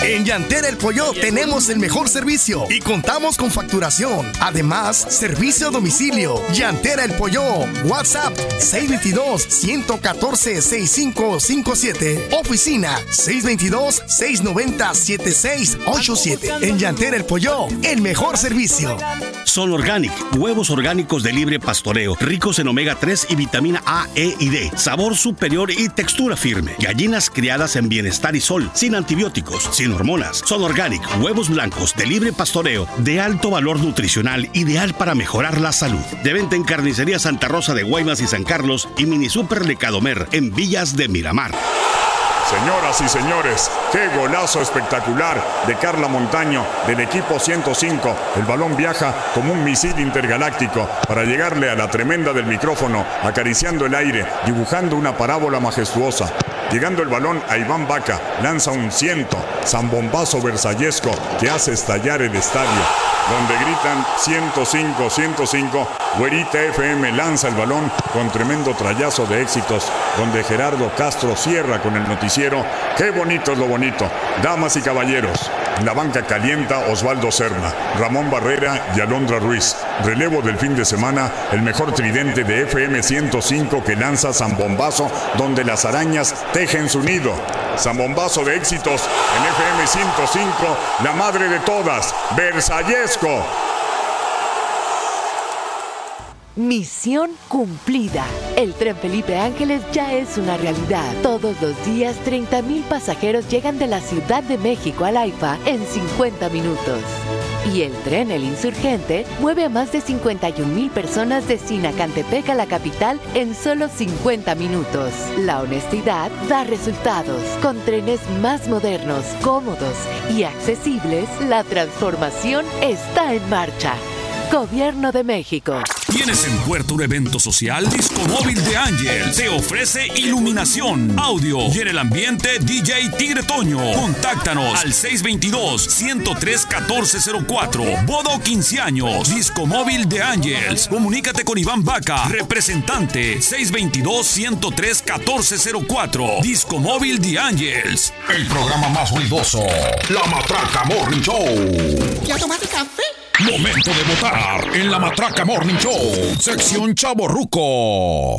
En Llantera El Pollo tenemos el mejor servicio y contamos con facturación. Además, servicio a domicilio. Llantera El Pollo. WhatsApp 622-114-6557. Oficina 622-690-7687. En Llantera El Pollo, el mejor servicio. Sol Organic, huevos orgánicos de libre pastoreo, ricos en omega 3 y vitamina A, E y D. Sabor superior y textura firme. Gallinas criadas en bienestar y sol, sin antibióticos, sin hormonas. Sol Organic, huevos blancos de libre pastoreo, de alto valor nutricional, ideal para mejorar la salud. De venta en Carnicería Santa Rosa de Guaymas y San Carlos y Mini Super Lecadomer en Villas de Miramar. Señoras y señores, qué golazo espectacular de Carla Montaño del equipo 105. El balón viaja como un misil intergaláctico para llegarle a la tremenda del micrófono, acariciando el aire, dibujando una parábola majestuosa. Llegando el balón a Iván Vaca, lanza un zambombazo versallesco que hace estallar el estadio, donde gritan 105, 105. Güerita FM lanza el balón con tremendo trayazo de éxitos, donde Gerardo Castro cierra con el noticiero. Qué bonito es lo bonito. Damas y caballeros, en la banca calienta Osvaldo Serna, Ramón Barrera y Alondra Ruiz. Relevo del fin de semana, el mejor tridente de FM 105 que lanza zambombazo, donde las arañas tejen su nido. Zambombazo de éxitos en FM 105, la madre de todas, Versallesco. Misión cumplida. El tren Felipe Ángeles ya es una realidad. Todos los días 30,000 pasajeros llegan de la Ciudad de México al AIFA en 50 minutos. Y el tren El Insurgente mueve a más de 51,000 personas de Sinacantepec a la capital en solo 50 minutos. La honestidad da resultados. Con trenes más modernos, cómodos y accesibles, la transformación está en marcha. Gobierno de México. ¿Tienes en puerta un evento social? Disco Móvil de Ángel te ofrece iluminación, audio y en el ambiente DJ Tigre Toño. Contáctanos al 622-103-1404. Boda o 15 años. Disco Móvil de Ángels. Comunícate con Iván Vaca, representante 622-103-1404. Disco Móvil de Ángels. El programa más ruidoso, La Matraca Morning Show. ¿Ya tomaste café? Momento de votar en La Matraca Morning Show, sección Chavorruco.